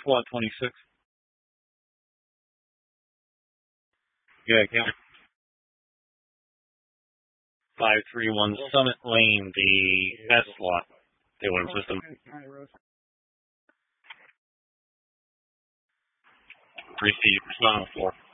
SWAT 26. Yeah, count. 531 Summit Lane, the S slot. Dealer system. Receive, respond on the floor.